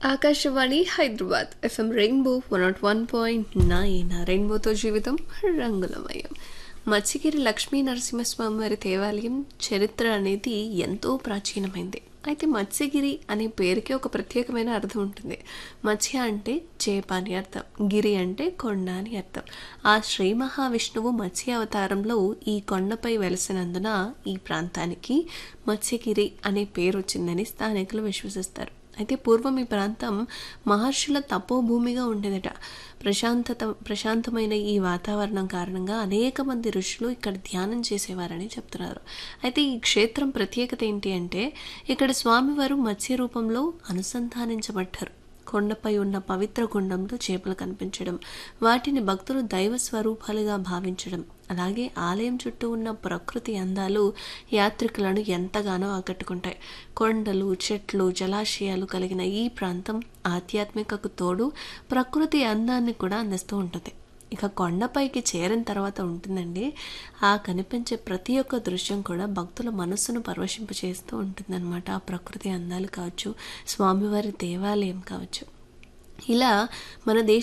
Akashvani Hyderabad FM rainbow 101.9 రెయిన్బోతో జీవితం రంగులమయం. మత్స్యగిరి లక్ష్మీ నరసింహస్వామి వారి దేవాలయం చరిత్ర అనేది ఎంతో ప్రాచీనమైంది. అయితే మత్స్యగిరి అనే పేరుకి ఒక ప్రత్యేకమైన అర్థం ఉంటుంది. మత్స్య అంటే చేప అని అర్థం, గిరి అంటే కొండ అని అర్థం. ఆ శ్రీ మహావిష్ణువు మత్స్య అవతారంలో ఈ కొండపై వెలసినందున ఈ ప్రాంతానికి మత్స్యగిరి అనే పేరు వచ్చిందని స్థానికులు విశ్వసిస్తారు. అయితే పూర్వం ఈ ప్రాంతం మహర్షుల తపోభూమిగా ఉండేదట. ప్రశాంతమైన ఈ వాతావరణం కారణంగా అనేక మంది ఋషులు ఇక్కడ ధ్యానం చేసేవారని చెప్తున్నారు. అయితే ఈ క్షేత్రం ప్రత్యేకత ఏంటి అంటే ఇక్కడ స్వామివారు మత్స్య రూపంలో అనుసంధానించబడ్డారు. కొండపై ఉన్న పవిత్ర గుండంలో చేపలు కనిపించడం, వాటిని భక్తులు దైవ స్వరూపాలుగా భావించడం, అలాగే ఆలయం చుట్టూ ఉన్న ప్రకృతి అందాలు యాత్రికులను ఎంతగానో ఆకట్టుకుంటాయి. కొండలు, చెట్లు, జలాశయాలు కలిగిన ఈ ప్రాంతం ఆధ్యాత్మికకు తోడు ప్రకృతి అందాన్ని కూడా అందిస్తూ ఉంటుంది. ఇక కొండపైకి చేరిన తర్వాత ఉంటుందండి, ఆ కనిపించే ప్రతి ఒక్క దృశ్యం కూడా భక్తుల మనస్సును పరవశింపచేస్తూ ఉంటుందన్నమాట. ఆ ప్రకృతి అందాలు కావచ్చు, స్వామివారి దేవాలయం కావచ్చు. ఇలా మన